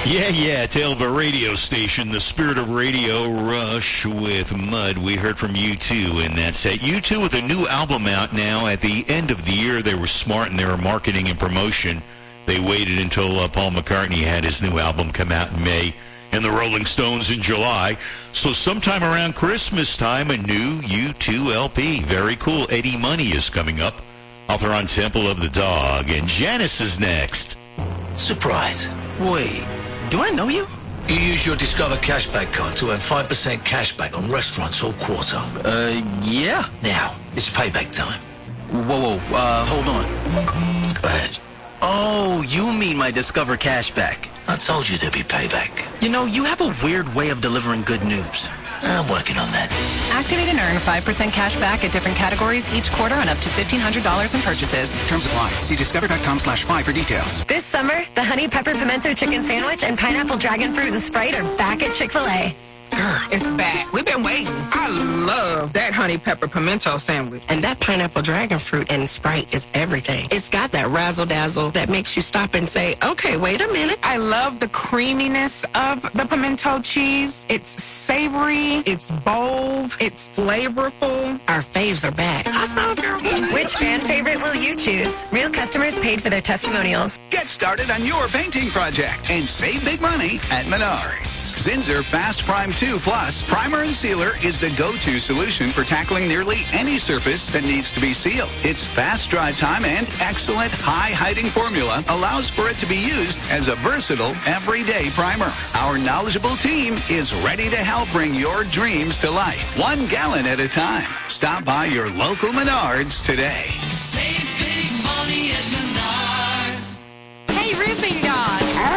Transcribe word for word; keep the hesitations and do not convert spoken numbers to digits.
Yeah, yeah, Tale of a Radio Station, the Spirit of Radio, Rush with Mud. We heard from U two in that set. U two with a new album out now. At the end of the year, they were smart in their marketing and promotion. They waited until uh, Paul McCartney had his new album come out in May and the Rolling Stones in July. So sometime around Christmas time, a new U two L P. Very cool. Eddie Money is coming up. Author on Temple of the Dog. And Janice is next. Surprise. Wait, do I know you? You use your Discover Cashback card to earn five percent cashback on restaurants all quarter. Uh, yeah. Now, it's payback time. Whoa, whoa, uh, hold on. Go ahead. Oh, you mean my Discover Cashback. I told you there'd be payback. You know, you have a weird way of delivering good news. I'm working on that. Activate and earn five percent cash back at different categories each quarter on up to fifteen hundred dollars in purchases. Terms apply. See discover.com slash five for details. This summer, the Honey Pepper Pimento Chicken Sandwich and Pineapple Dragon Fruit and Sprite are back at Chick-fil-A. It's back. We've been waiting. I love that honey pepper pimento sandwich. And that pineapple dragon fruit and Sprite is everything. It's got that razzle-dazzle that makes you stop and say, okay, wait a minute. I love the creaminess of the pimento cheese. It's savory. It's bold. It's flavorful. Our faves are back. I found her. Which fan favorite will you choose? Real customers paid for their testimonials. Get started on your painting project and save big money at Menards. Zinsser Fast Prime two Plus Primer and Sealer is the go-to solution for tackling nearly any surface that needs to be sealed. Its fast dry time and excellent high-hiding formula allows for it to be used as a versatile everyday primer. Our knowledgeable team is ready to help bring your dreams to life, one gallon at a time. Stop by your local Menards today.